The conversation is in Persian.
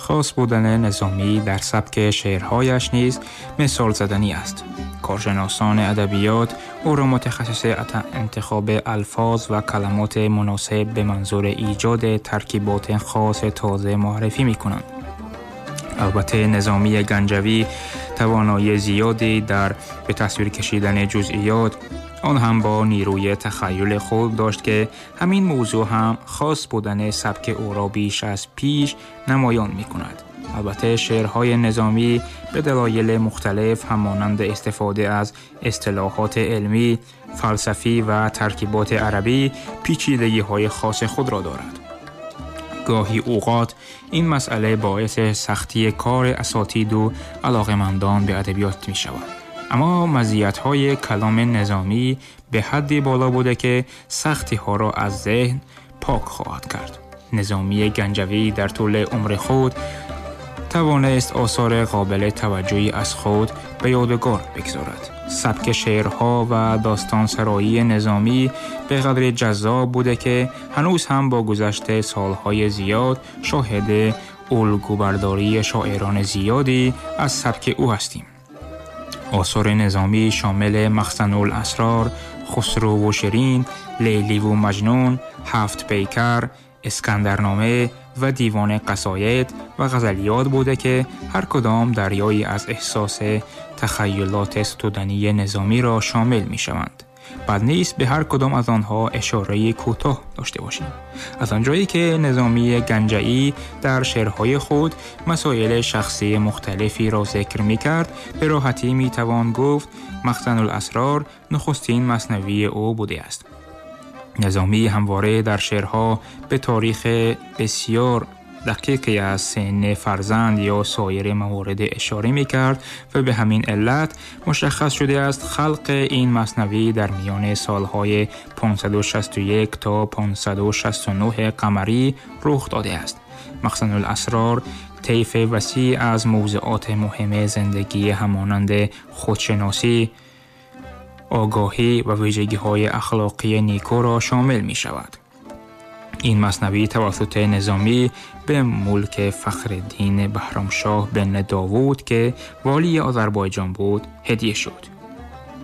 خاص بودن نظامی در سبک شعرهایش نیز مثال زدنی است. کارشناسان ادبیات او را متخصص انتخاب الفاظ و کلمات مناسب به منظور ایجاد ترکیبات خاص تازه معرفی می‌کنند. البته نظامی گنجوی توانایی زیادی در به تصویر کشیدن جزئیات، آن هم با نیروی تخیل خود داشت که همین موضوع هم خاص بودن سبک او را بیش از پیش نمایان می کند. البته شعرهای نظامی به دلایل مختلف همانند استفاده از اصطلاحات علمی، فلسفی و ترکیبات عربی پیچیدگی‌های خاص خود را دارد. گاهی اوقات این مسئله باعث سختی کار اساتید و علاقه‌مندان به ادبیات می شود. اما مزیت‌های کلام نظامی به حدی بالا بوده که سختی ها را از ذهن پاک خواهد کرد. نظامی گنجوی در طول عمر خود توانست آثار قابل توجهی از خود به یادگار بگذارد. سبک شعرها و داستان سرایی نظامی به قدر جذاب بوده که هنوز هم با گذشت سالهای زیاد شاهد الگوبرداری شاعران زیادی از سبک او هستیم. آثار نظامی شامل مخزن الاسرار، خسرو و شیرین، لیلی و مجنون، هفت پیکر، اسکندرنامه و دیوان قصاید و غزلیات بوده که هر کدام دریایی از احساس تخیلات ستودنی نظامی را شامل می شوند. بد نیست به هر کدام از آنها اشاره کوتاه داشته باشیم. از آنجایی که نظامی گنجوی در شعرهای خود مسائل شخصی مختلفی را ذکر می کرد، به راحتی می توان گفت مخزن الاسرار نخستین مثنوی او بوده است. نظامی همواره در شعرها به تاریخ بسیار دقیقی از سن فرزند یا سایر موارد اشاره می کرد و به همین علت مشخص شده است خلق این مثنوی در میان سالهای 561 تا 569 قمری رخ داده است. مخزن الاسرار طیف وسیع از موضوعات مهم زندگی همانند خودشناسی، آگاهی و ویژگی‌های اخلاقی نیکو را شامل می شود. این مثنوی توسط نظامی به ملک فخرالدین بهرامشاه بن داوود که والی آذربایجان بود هدیه شد.